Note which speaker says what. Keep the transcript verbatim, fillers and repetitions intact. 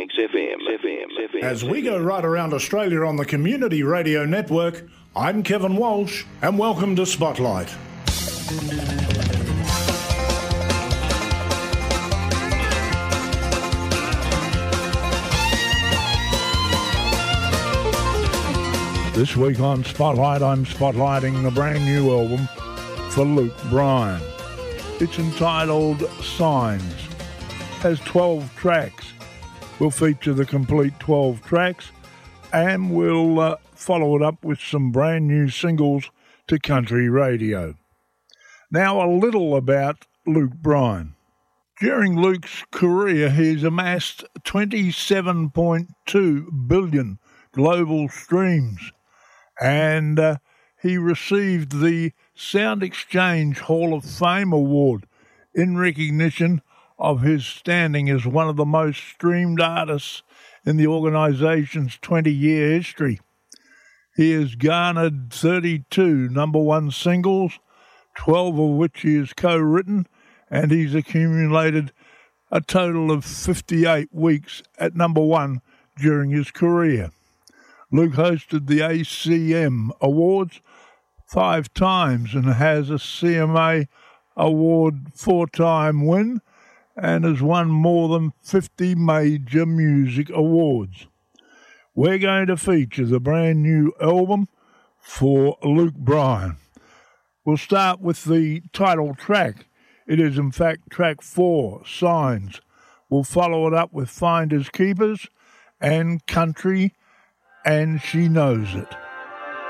Speaker 1: Phoenix F M. F M. F M.
Speaker 2: As we go right around Australia on the Community Radio Network, I'm Kevin Walsh, and welcome to Spotlight. This week on Spotlight, I'm spotlighting the brand new album for Luke Bryan. It's entitled Signs. It has twelve tracks. We'll feature the complete twelve tracks, and we'll uh, follow it up with some brand new singles to country radio. Now, a little about Luke Bryan. During Luke's career, he's amassed twenty-seven point two billion global streams, and uh, he received the Sound Exchange Hall of Fame Award in recognition of his standing as one of the most streamed artists in the organisation's twenty-year history. He has garnered thirty-two number one singles, twelve of which he has co-written, and he's accumulated a total of fifty-eight weeks at number one during his career. Luke hosted the A C M Awards five times and has a C M A Award four-time win and has won more than fifty major music awards. We're going to feature the brand new album for Luke Bryan. We'll start with the title track. It is, in fact, track four, Signs. We'll follow it up with Finders Keepers and Country, and She Knows It.